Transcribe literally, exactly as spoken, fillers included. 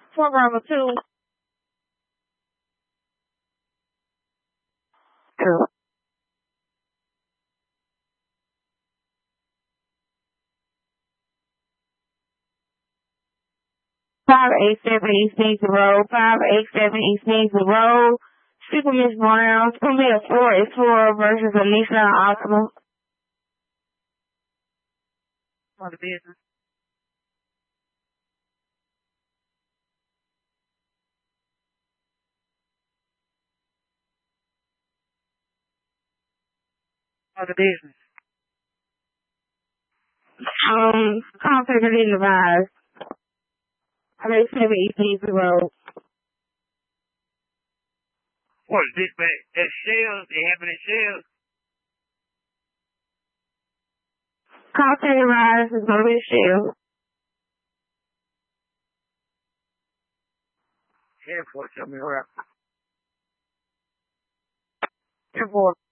For Bravo two. Two. Five eight seven East Needs Road. Five eight seven East Needs Road. Speak with Miss Brown. It's gonna be a four X four versus a Nissan Altima. For the business. For the business. Um, contact and advised. Five eight seven East Needs Road. What is this, man? That sales? They having it sales? Contact and advised is gonna be a shell. Airport, tell me where. Airport.